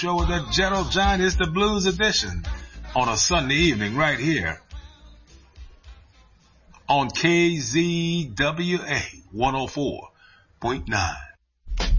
Show with the Gerald John. It's the Blues Edition on a Sunday evening right here on KZWA 104.9.